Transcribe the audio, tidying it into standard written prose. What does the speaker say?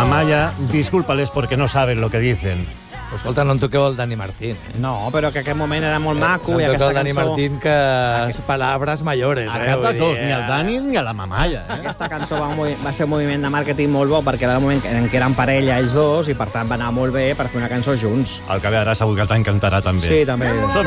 mamalla, discúlpales porque no saben lo que dicen. Pues escolta, no em toqueu el Dani Martín. No, però que aquest moment era molt maco i no em toqueu aquesta el Dani cançó... Martín, que és palabras mayores. A cap dels dos, ni al Dani ni a la mamalla. Aquesta cançó va ser un moviment de màrqueting molt bo perquè era el moment en què eren parella ells dos i per tant va anar molt bé per fer una cançó junts. El que ve ara segur que t'encantarà també. Sí, també.